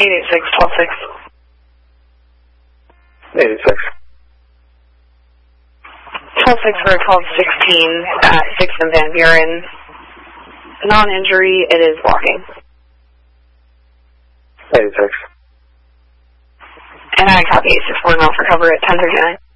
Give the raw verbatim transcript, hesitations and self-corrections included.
eight eight six, twelve six. eight eight six. twelve six for twelve sixteen at sixth and Van Buren. Non-injury, it is walking. eight eight six. And I copy eight six four, not for cover at ten thirty-nine.